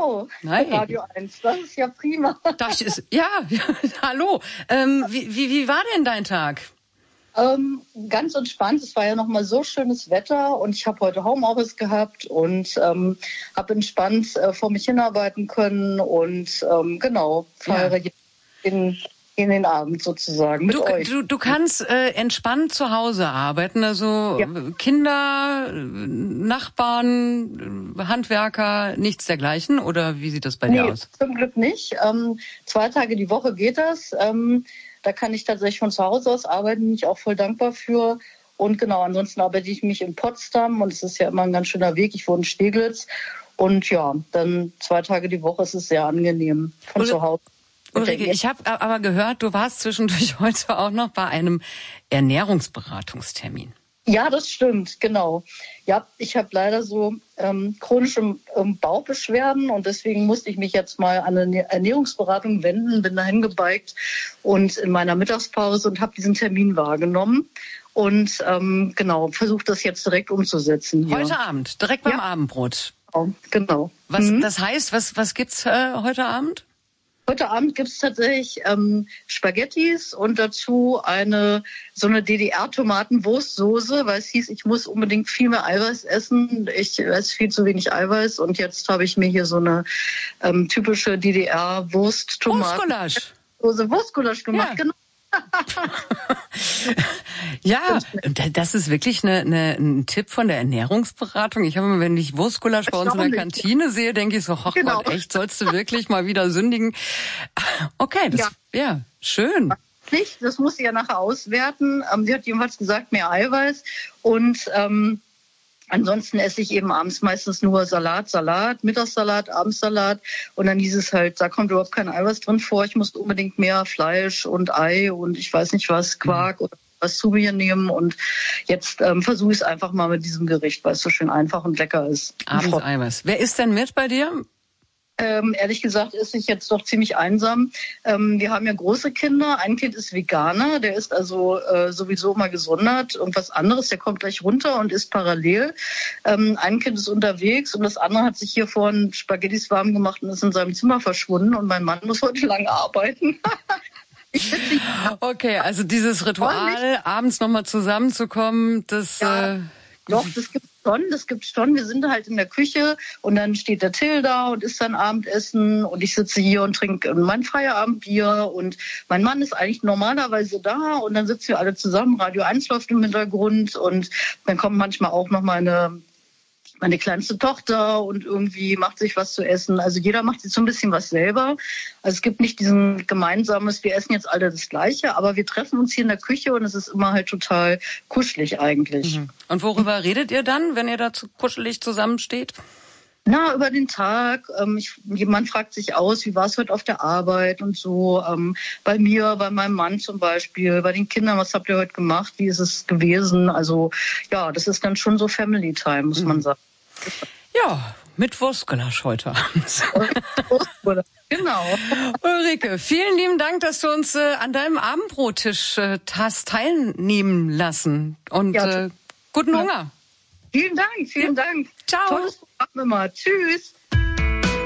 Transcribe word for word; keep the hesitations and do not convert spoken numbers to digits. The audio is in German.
Oh, Hi. Radio eins, das ist ja prima. Das ist, ja, hallo. Ähm, wie, wie, wie war denn dein Tag? Ähm, ganz entspannt. Es war ja noch mal so schönes Wetter und ich habe heute Homeoffice gehabt und ähm, habe entspannt äh, vor mich hinarbeiten können und ähm, genau, feiere Ja. in, in den Abend sozusagen mit Du, euch. du, du kannst äh, entspannt zu Hause arbeiten, also Ja. Kinder, Nachbarn, Handwerker, nichts dergleichen, oder wie sieht das bei dir Nee, aus? zum Glück nicht. Ähm, zwei Tage die Woche geht das. Ähm, da kann ich tatsächlich von zu Hause aus arbeiten, bin ich auch voll dankbar für. Und genau, ansonsten arbeite ich mich in Potsdam und es ist ja immer ein ganz schöner Weg. Ich wohne in Steglitz und ja, dann zwei Tage die Woche ist es sehr angenehm von Ulrike, zu Hause. Ulrike, ich habe aber gehört, du warst zwischendurch heute auch noch bei einem Ernährungsberatungstermin. Ja, das stimmt, genau. Ja, ich habe leider so ähm, chronische ähm, Bauchbeschwerden und deswegen musste ich mich jetzt mal an eine Ernährungsberatung wenden, bin dahin gebeigt und in meiner Mittagspause und habe diesen Termin wahrgenommen und ähm, genau, versuche das jetzt direkt umzusetzen. Hier. Heute Abend, direkt beim Ja. Abendbrot. Genau. Was, Mhm. Das heißt, was, was gibt's äh, heute Abend? Heute Abend gibt es tatsächlich ähm, Spaghettis und dazu eine so eine D D R-Tomatenwurstsoße, weil es hieß, ich muss unbedingt viel mehr Eiweiß essen. Ich esse viel zu wenig Eiweiß und jetzt habe ich mir hier so eine ähm, typische D D R-Wurst-Tomatensoße, Wurstgulasch. Wurstgulasch gemacht. Ja. Genau. Ja, das ist wirklich eine, eine, ein Tipp von der Ernährungsberatung. Ich habe immer, wenn ich Wurstgulasch bei uns in der Kantine sehe, denke ich so, ach Genau. Gott, echt, sollst du wirklich mal wieder sündigen? Okay, das, ja. ja, schön. Nicht, das muss sie ja nachher auswerten. Ähm, sie hat jedenfalls gesagt, mehr Eiweiß und ähm, ansonsten esse ich eben abends meistens nur Salat, Salat, Mittagssalat, Abendssalat. Und dann hieß es halt, da kommt überhaupt kein Eiweiß drin vor. Ich muss unbedingt mehr Fleisch und Ei und ich weiß nicht was, Quark mhm. oder was zu mir nehmen. Und jetzt ähm, versuche ich es einfach mal mit diesem Gericht, weil es so schön einfach und lecker ist. Abends Eiweiß. Wer isst denn mit bei dir? Ähm, ehrlich gesagt ist ich jetzt doch ziemlich einsam. Ähm, wir haben ja große Kinder. Ein Kind ist Veganer, der ist also äh, sowieso mal gesondert. Und was anderes, der kommt gleich runter und isst parallel. Ähm, ein Kind ist unterwegs und das andere hat sich hier vorhin Spaghettis warm gemacht und ist in seinem Zimmer verschwunden. Und mein Mann muss heute lange arbeiten. Okay, also dieses Ritual, abends nochmal zusammenzukommen, das... Ja, äh, doch, das gibt schon, das gibt schon. Wir sind halt in der Küche und dann steht der Till da und isst sein Abendessen und ich sitze hier und trinke mein Feierabendbier und mein Mann ist eigentlich normalerweise da und dann sitzen wir alle zusammen, Radio eins läuft im Hintergrund und dann kommt manchmal auch noch meine meine kleinste Tochter und irgendwie macht sich was zu essen. Also jeder macht sich so ein bisschen was selber. Also es gibt nicht diesen gemeinsames, wir essen jetzt alle das Gleiche, aber wir treffen uns hier in der Küche und es ist immer halt total kuschelig eigentlich. Mhm. Und worüber redet ihr dann, wenn ihr da kuschelig zusammensteht? Na, über den Tag. Ähm, ich, jemand fragt sich aus, wie war es heute auf der Arbeit und so. Ähm, bei mir, bei meinem Mann zum Beispiel, bei den Kindern, was habt ihr heute gemacht? Wie ist es gewesen? Also ja, das ist dann schon so Family Time, muss mhm. man sagen. Ja, mit Wurstgulasch heute Abend. Genau. Ulrike, vielen lieben Dank, dass du uns äh, an deinem Abendbrottisch äh, hast teilnehmen lassen. Und ja, äh, guten Hunger. Vielen Dank, vielen ja. Dank. Ciao. Tolles Programm immer. Tschüss.